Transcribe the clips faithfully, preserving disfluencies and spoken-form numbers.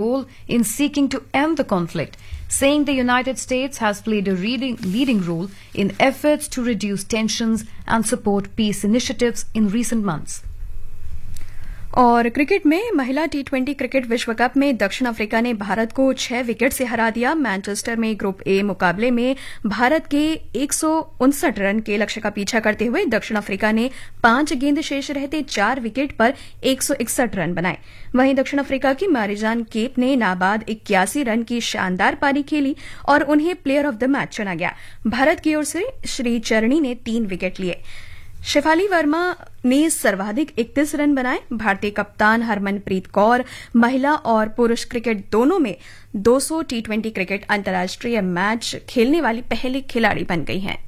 role in seeking to end the conflict, saying the United States has played a leading, leading role in efforts to reduce tensions and support peace initiatives in recent months. और cricket में महिला T twenty cricket विश्व cup में दक्षिण Africa ने भारत को छह wicket से हरा दिया। मैनचेस्टर में ग्रुप ए मुकाबले में भारत के एक सौ उनसठ रन के लक्ष्य का पीछा करते हुए दक्षिण अफ्रीका ने पांच गेंद शेष रहते चार विकेट पर एक सौ इकसठ रन बनाए। वहीं दक्षिण अफ्रीका की मारिजान केप ने नाबाद इक्यासी रन की शानदार पारी खेली और उन्हें प्लेयर ऑफ द मैच चुना गया। भारत की ओर से श्री चरणी ने तीन विकेट लिए। शेफाली वर्मा ने सर्वाधिक इकतीस रन बनाए। भारतीय कप्तान हरमनप्रीत कौर महिला और पुरुष क्रिकेट दोनों में दो सौ टी ट्वेंटी क्रिकेट अंतर्राष्ट्रीय मैच खेलने वाली पहली खिलाड़ी बन गई हैं।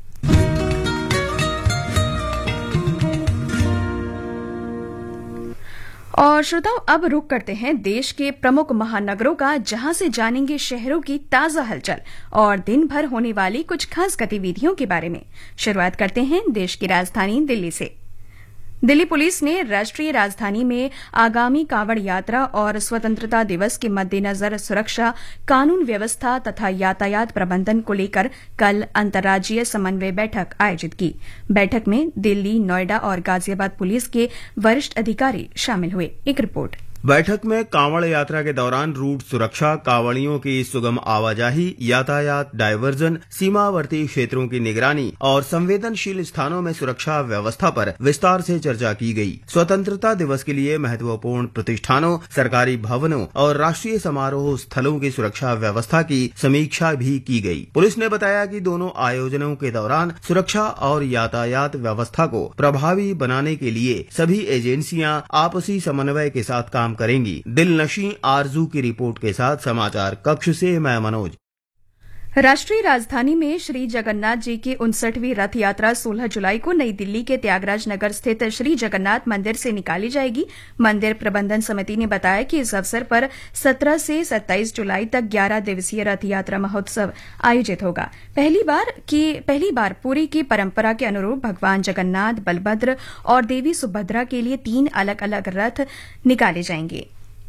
और श्रोताओं, अब रुक करते हैं देश के प्रमुख महानगरों का, जहां से जानेंगे शहरों की ताजा हलचल और दिन भर होने वाली कुछ खास गतिविधियों के बारे में। शुरुआत करते हैं देश की राजधानी दिल्ली से। दिल्ली पुलिस ने राष्ट्रीय राजधानी में आगामी कांवड़ यात्रा और स्वतंत्रता दिवस के मद्देनजर सुरक्षा, कानून व्यवस्था तथा यातायात प्रबंधन को लेकर कल अंतर्राज्यीय समन्वय बैठक आयोजित की। बैठक में दिल्ली, नोएडा और गाजियाबाद पुलिस के वरिष्ठ अधिकारी शामिल हुए। एक रिपोर्ट। बैठक में कांवड़ यात्रा के दौरान रूट सुरक्षा, कांवड़ियों की सुगम आवाजाही, यातायात डायवर्जन, सीमावर्ती क्षेत्रों की निगरानी और संवेदनशील स्थानों में सुरक्षा व्यवस्था पर विस्तार से चर्चा की गई। स्वतंत्रता दिवस के लिए महत्वपूर्ण प्रतिष्ठानों, सरकारी भवनों और राष्ट्रीय समारोह स्थलों की सुरक्षा व्यवस्था की समीक्षा भी की गई। पुलिस ने बताया कि दोनों आयोजनों के दौरान सुरक्षा और यातायात व्यवस्था को प्रभावी बनाने के लिए सभी एजेंसियां आपसी समन्वय के साथ काम करेंगी। दिलनशी आरजू की रिपोर्ट के साथ समाचार कक्ष से मैं मनोज। राष्ट्रीय राजधानी में श्री जगन्नाथ जी की उनसठवीं रथ यात्रा सोलह जुलाई को नई दिल्ली के त्यागराज नगर स्थित श्री जगन्नाथ मंदिर से निकाली जाएगी। मंदिर प्रबंधन समिति ने बताया कि इस अवसर पर सत्रह से सत्ताईस जुलाई तक ग्यारह दिवसीय रथ यात्रा महोत्सव आयोजित होगा। पहली बार की पहली बार पुरी की परंपरा के अनुरूप भगवान जगन्नाथ, बलभद्र और देवी सुभद्रा के लिए तीन अलग अलग रथ निकाले जाएंगे।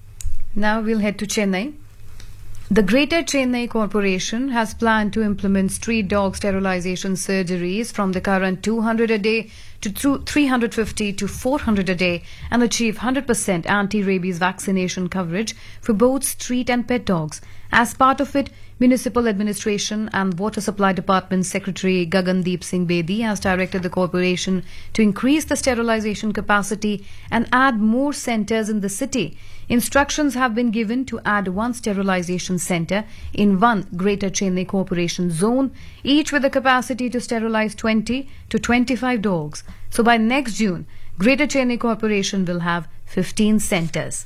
Now we'll head to Chennai. The Greater Chennai Corporation has planned to implement street dog sterilization surgeries from the current two hundred a day to three hundred fifty to four hundred a day and achieve one hundred percent anti-rabies vaccination coverage for both street and pet dogs. As part of it, Municipal Administration and Water Supply Department Secretary Gagandeep Singh Bedi has directed the corporation to increase the sterilization capacity and add more centres in the city. Instructions have been given to add one sterilization centre in one Greater Chennai Corporation zone, each with the capacity to sterilize twenty to twenty-five dogs. So by next June, Greater Chennai Corporation will have fifteen centres.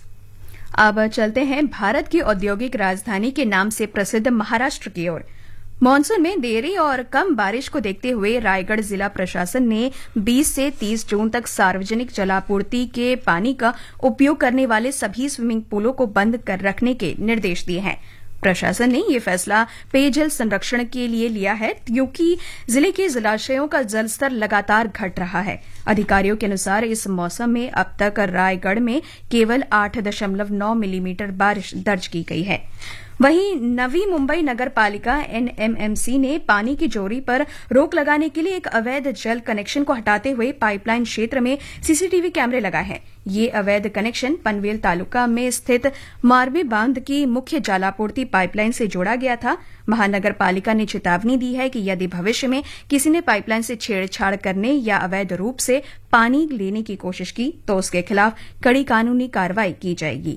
अब चलते हैं भारत की औद्योगिक राजधानी के नाम से प्रसिद्ध महाराष्ट्र की ओर। मानसून में देरी और कम बारिश को देखते हुए रायगढ़ जिला प्रशासन ने बीस से तीस जून तक सार्वजनिक जलापूर्ति के पानी का उपयोग करने वाले सभी स्विमिंग पूलों को बंद कर रखने के निर्देश दिए हैं। प्रशासन ने ये फैसला पेयजल संरक्षण के लिए लिया है, क्योंकि जिले के जलाशयों का जलस्तर लगातार घट रहा है। अधिकारियों के अनुसार इस मौसम में अब तक रायगढ़ में केवल आठ दशमलव नौ मिलीमीटर बारिश दर्ज की गई है। वहीं नवी मुंबई नगर पालिका एनएमएमसी ने पानी की चोरी पर रोक लगाने के लिए एक अवैध जल कनेक्शन को हटाते हुए पाइपलाइन क्षेत्र में सीसीटीवी कैमरे लगाए हैं। ये अवैध कनेक्शन पनवेल तालुका में स्थित मारवे बांध की मुख्य जलापूर्ति पाइपलाइन से जोड़ा गया था। महानगर पालिका ने चेतावनी दी है कि यदि भविष्य में किसी ने पाइपलाइन से छेड़छाड़ करने या अवैध रूप से पानी लेने की कोशिश की तो उसके खिलाफ कड़ी कानूनी कार्रवाई की जाएगी।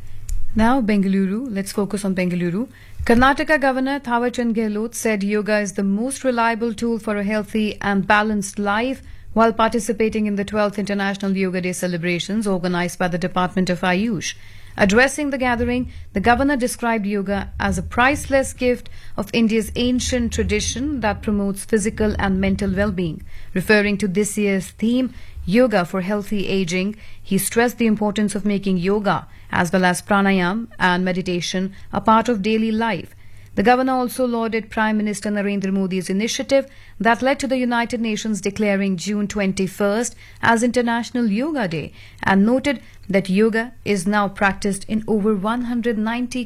Now Bengaluru, let's focus on Bengaluru. Karnataka Governor Thawarchand Gehlot said yoga is the most reliable tool for a healthy and balanced life while participating in the twelfth International Yoga Day celebrations organized by the Department of Ayush. Addressing the gathering, the governor described yoga as a priceless gift of India's ancient tradition that promotes physical and mental well-being. Referring to this year's theme, Yoga for Healthy Aging, he stressed the importance of making yoga as well as pranayam and meditation a part of daily life. The governor also lauded Prime Minister Narendra Modi's initiative that led to the United Nations declaring June twenty-first as International Yoga Day and noted that yoga is now practiced in over one hundred ninety